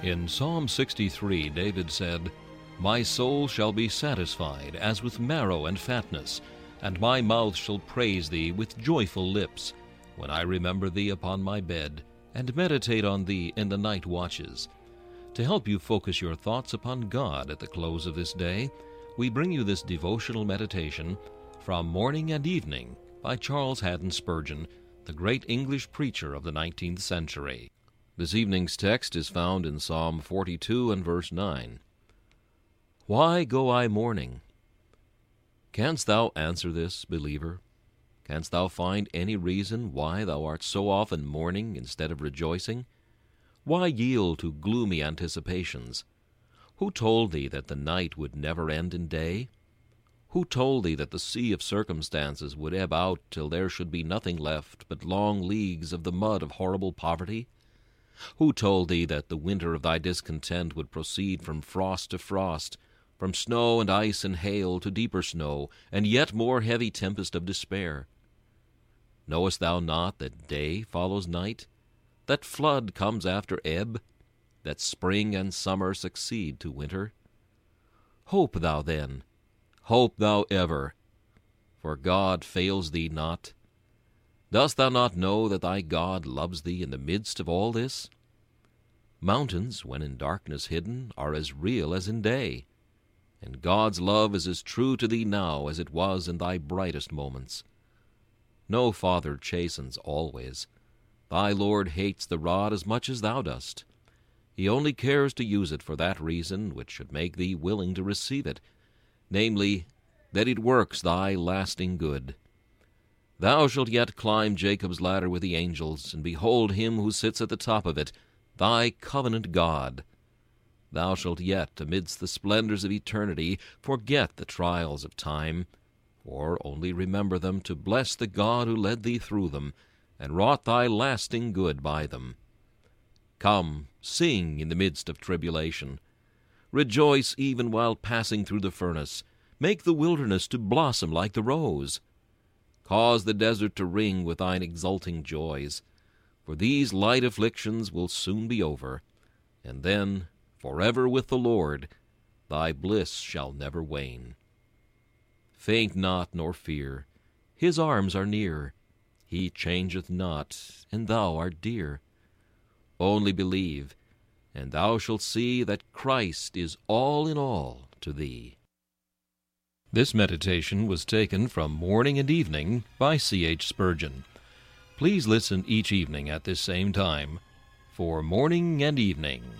In Psalm 63, David said, "My soul shall be satisfied as with marrow and fatness, and my mouth shall praise thee with joyful lips, when I remember thee upon my bed, and meditate on thee in the night watches." To help you focus your thoughts upon God at the close of this day, we bring you this devotional meditation from Morning and Evening by Charles Haddon Spurgeon, the great English preacher of the 19th century. This evening's text is found in Psalm 42 and verse 9. Why go I mourning? Canst thou answer this, believer? Canst thou find any reason why thou art so often mourning instead of rejoicing? Why yield to gloomy anticipations? Who told thee that the night would never end in day? Who told thee that the sea of circumstances would ebb out till there should be nothing left but long leagues of the mud of horrible poverty? Who told thee that the winter of thy discontent would proceed from frost to frost, from snow and ice and hail to deeper snow, and yet more heavy tempest of despair? Knowest thou not that day follows night, that flood comes after ebb, that spring and summer succeed to winter? Hope thou then, hope thou ever, for God fails thee not. Dost thou not know that thy God loves thee in the midst of all this? Mountains, when in darkness hidden, are as real as in day, and God's love is as true to thee now as it was in thy brightest moments. No father chastens always. Thy Lord hates the rod as much as thou dost. He only cares to use it for that reason which should make thee willing to receive it, namely, that it works thy lasting good. Thou shalt yet climb Jacob's ladder with the angels, and behold him who sits at the top of it, thy covenant God. Thou shalt yet, amidst the splendors of eternity, forget the trials of time, or only remember them to bless the God who led thee through them, and wrought thy lasting good by them. Come, sing in the midst of tribulation. Rejoice even while passing through the furnace. Make the wilderness to blossom like the rose. Cause the desert to ring with thine exulting joys, for these light afflictions will soon be over, and then, forever with the Lord, thy bliss shall never wane. Faint not nor fear, his arms are near, he changeth not, and thou art dear. Only believe, and thou shalt see that Christ is all in all to thee. This meditation was taken from Morning and Evening by C.H. Spurgeon. Please listen each evening at this same time for Morning and Evening.